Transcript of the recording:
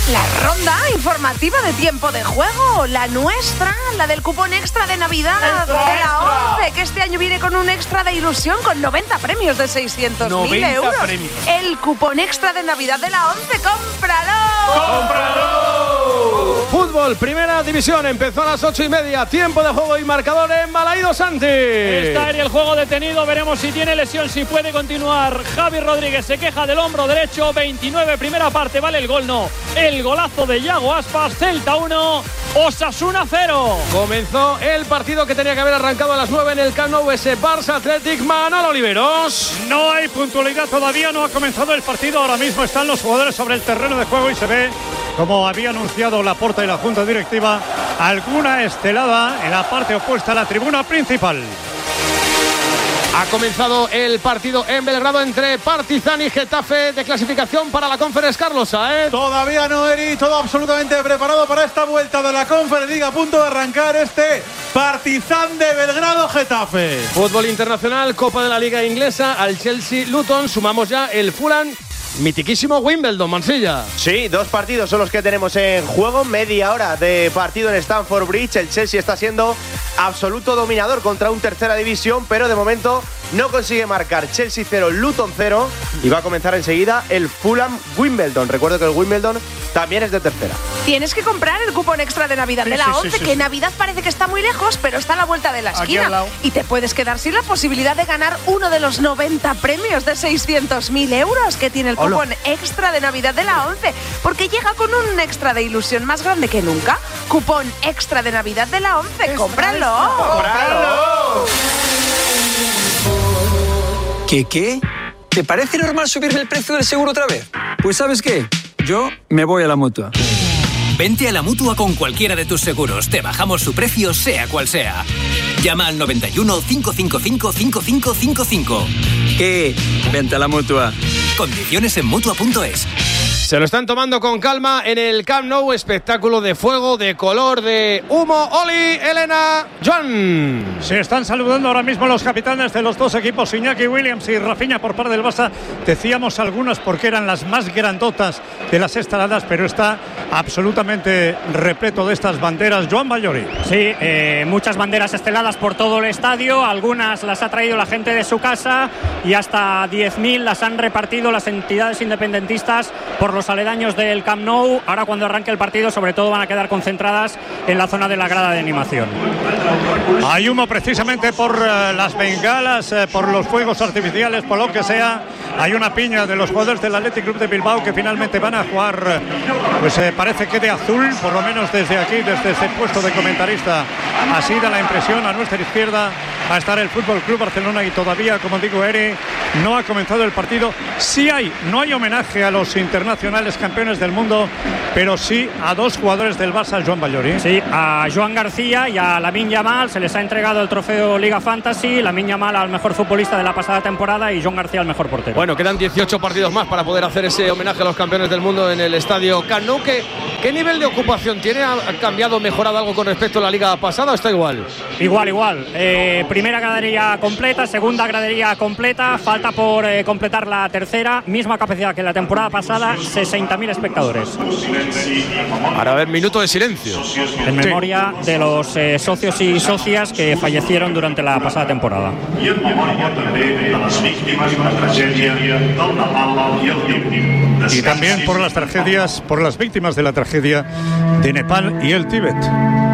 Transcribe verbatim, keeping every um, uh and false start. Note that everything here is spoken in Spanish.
La ronda informativa de tiempo de juego, la nuestra, la del cupón extra de Navidad extra, de la extra. once, que este año viene con un extra de ilusión con noventa premios de seiscientos mil euros. Premios. El cupón extra de Navidad de la once, ¡cómpralo! ¡Cómpralo! Fútbol, primera división, empezó a las ocho y media, tiempo de juego y marcador en Balaídos Santi. Está en el juego detenido, veremos si tiene lesión, si puede continuar. Javi Rodríguez se queja del hombro derecho, veintinueve, primera parte, vale el gol, no. El golazo de Yago Aspas, Celta uno, Osasuna cero. Comenzó el partido que tenía que haber arrancado a las nueve en el Camp Nou, ese Barça Athletic, Manolo Oliveros. No hay puntualidad todavía, no ha comenzado el partido, ahora mismo están los jugadores sobre el terreno de juego y se ve, como había anunciado Laporta y la Junta Directiva, alguna estelada en la parte opuesta a la tribuna principal. Ha comenzado el partido en Belgrado entre Partizan y Getafe de clasificación para la Conference, Carlos Saez. Todavía no, Eri, todo absolutamente preparado para esta vuelta de la Conference League, a punto de arrancar este Partizan de Belgrado-Getafe. Fútbol internacional, Copa de la Liga Inglesa, al Chelsea-Luton, sumamos ya el Fulham. Mitiquísimo Wimbledon, Mansilla. Sí, dos partidos son los que tenemos en juego. Media hora de partido en Stamford Bridge. El Chelsea está siendo absoluto dominador contra un tercera división, pero de momento no consigue marcar. Chelsea cero, Luton cero. Y va a comenzar enseguida el Fulham Wimbledon. Recuerdo que el Wimbledon también es de tercera. Tienes que comprar el cupón extra de Navidad Sí, de la sí, sí, once, sí, que sí. Navidad parece que está muy lejos, pero está a la vuelta de la Aquí esquina. al lado. Y te puedes quedar sin la posibilidad de ganar uno de los noventa premios de seiscientos mil euros que tiene el Hola. cupón extra de Navidad de la once, porque llega con un extra de ilusión más grande que nunca. Cupón extra de Navidad de la once, ¡cómpralo! ¡Cómpralo! ¿Qué qué? ¿Te parece normal subirme el precio del seguro otra vez? Pues ¿sabes qué? Yo me voy a la Mutua. Vente a la Mutua con cualquiera de tus seguros. Te bajamos su precio, sea cual sea. Llama al noventa y uno, cinco cinco cinco, cinco cinco cinco cinco. ¿Qué? Vente a la Mutua. Condiciones en Mutua punto es. Se lo están tomando con calma en el Camp Nou, espectáculo de fuego, de color, de humo. Oli, Elena, Joan. Se están saludando ahora mismo los capitanes de los dos equipos, Iñaki Williams y Rafinha por parte del Barça. Decíamos algunas porque eran las más grandotas de las esteladas, pero está absolutamente repleto de estas banderas. Joan Ballori. Sí, eh, muchas banderas esteladas por todo el estadio, algunas las ha traído la gente de su casa y hasta diez mil las han repartido las entidades independentistas por los aledaños del Camp Nou. Ahora cuando arranque el partido sobre todo van a quedar concentradas en la zona de la grada de animación. Hay humo precisamente por eh, las bengalas, eh, por los fuegos artificiales, por lo que sea. Hay una piña de los jugadores del Athletic Club de Bilbao que finalmente van a jugar, eh, pues eh, parece que de azul, por lo menos desde aquí, desde ese puesto de comentarista. Así da la impresión. A nuestra izquierda va a estar el Fútbol Club Barcelona y todavía, como digo, Eri, no ha comenzado el partido. Sí hay, no hay homenaje a los internacionales campeones del mundo, pero sí a dos jugadores del Barça, Joan Ballori. Sí, a Joan García y a Lamine Yamal se les ha entregado el trofeo Liga Fantasy. Lamine Yamal al mejor futbolista de la pasada temporada y Joan García al mejor portero. Bueno, quedan dieciocho partidos más para poder hacer ese homenaje a los campeones del mundo en el estadio Camp Nou. ¿Qué, qué nivel de ocupación tiene? ¿Ha cambiado, mejorado algo con respecto a la liga pasada o está igual? Igual, igual. Eh, primera gradería completa, segunda gradería completa. Falta por eh, completar la tercera. Misma capacidad que la temporada pasada, sesenta mil espectadores. Para ver, minuto de silencio. En memoria de los eh, socios y socias que fallecieron durante la pasada temporada. I en memòria també de les víctimes de la tragèdia del Nepal i el Tíbet. Y también por las tragedias, por las víctimas de la tragedia de Nepal y el Tíbet.